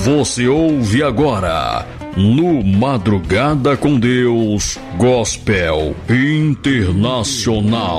Você ouve agora no Madrugada com Deus Gospel Internacional.